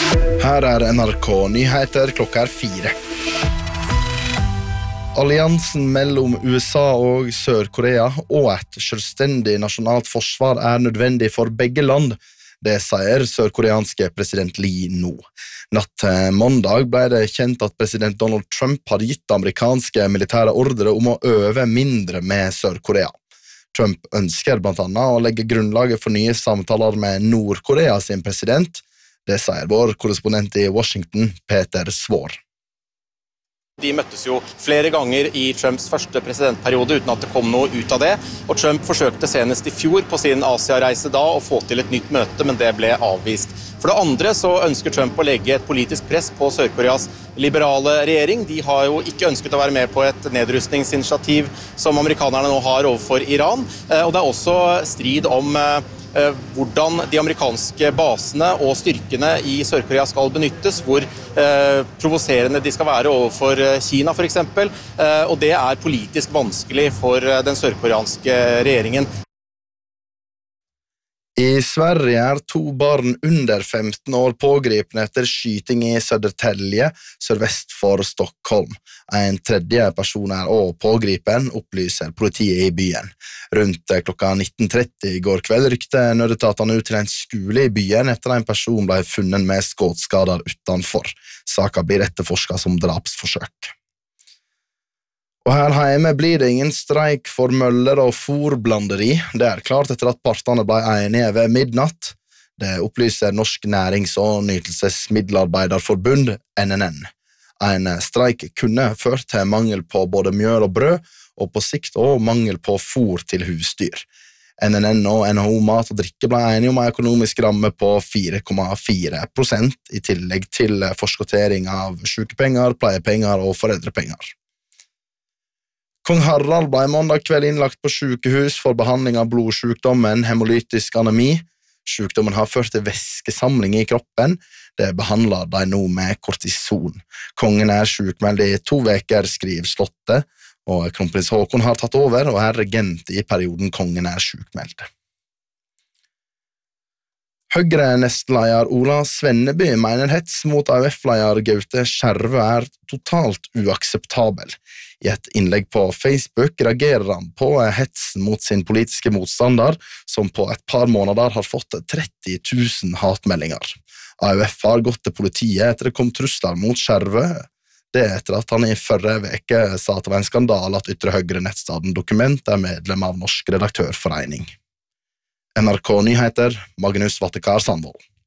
Her NRK Nyheter, klokka 4. Alliansen mellom USA og Sør-Korea og et selvstendig nasjonalt forsvar nødvendig for begge land. Det sier sørkoreanske president Lee nå. Natt til mandag ble det kjent at president Donald Trump hadde gitt amerikanske militære ordre om å øve mindre med Sør-Korea. Trump ønsker blant annet å legge grunnlaget for nye samtaler med Nord-Korea sin president. Det sier vår korrespondent i Washington, Peter Svår. De møttes jo flere ganger i Trumps første presidentperiode uten at det kom noe ut av det, og Trump forsøkte senest i fjor på sin Asia-reise da å få til et nytt møte, men det ble avvist. For det andre så ønsker Trump å legge et politisk press på Sør-Koreas liberale regjering. De har jo ikke ønsket å være med på et nedrustningsinitiativ som amerikanerne nå har overfor Iran, og det er også strid om hvordan de amerikanske basene og styrkene i Sør-Korea skal benyttes, hvor provoserende de skal være overfor Kina for eksempel, og det er politisk vanskelig for den sørkoreanske regjeringen. I Sverige 2 barn under 15 år pågripne etter skyting i Södertälje, sørvest for Stockholm. En tredje person også pågripen, opplyser politiet i byen. Rundt klokka 19:30 i går kveld rykte nødetatene ut til en skole i byen etter en person ble funnet med skuddskader utenfor. Saken blir etterforsket som drapsforsøk. Og her hjemme blir det ingen streik for møller og fôrblanderi. Det klart etter at partene ble enige ved midnatt. Det opplyser Norsk Nærings- og Nytelsesmiddelarbeiderforbund, NNN. En streik kunne ført til mangel på både mjøl og brød, og på sikt også mangel på fôr til husdyr. NNN og NHO Mat og Drikke ble enige om en økonomisk ramme på 4,4%, i tillegg til forskottering av sykepenger, pleiepenger og foreldrepenger. Kong Harald ble mandag kveld innlagt på sykehus for behandling av blodsykdommen hemolytisk anemi. Sykdommen har ført til væskesamling i kroppen. Det behandler de nå med kortison. Kongen sykmeldt i 2 uker, skriver Slottet, og kronprins Håkon har tatt over og regent i perioden kongen sykmeldt. Høyre-nestleder Ola Svenneby mener hets mot AUF-leder Gaute Skjervø totalt uakseptabel. I et innlegg på Facebook reagerer han på hetsen mot sin politiske motstander, som på et par måneder har fått 30 000 hatmeldinger. AUF har gått til politiet etter det kom trusler mot Skjervø. Det etter at han i forrige uke sa at det var en skandale at Ytre Høyre-nettstaden Dokument medlem av Norsk Redaktørforening. NRK Nyheter, Magnus Vattekar Sandvold.